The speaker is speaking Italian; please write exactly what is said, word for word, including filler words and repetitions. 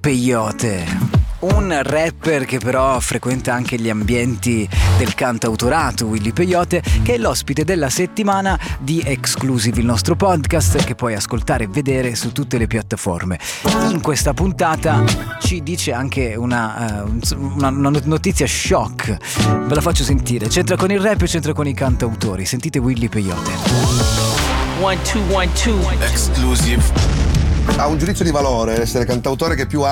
Peyote, un rapper che però frequenta anche gli ambienti del cantautorato, Willy Peyote, che è l'ospite della settimana di Exclusive, il nostro podcast che puoi ascoltare e vedere su tutte le piattaforme. In questa puntata ci dice anche una, uh, una, una notizia shock, ve la faccio sentire. C'entra con il rap e c'entra con i cantautori. Sentite Willy Peyote. One, two, one, two. Exclusive. Ha un giudizio di valore essere cantautore che più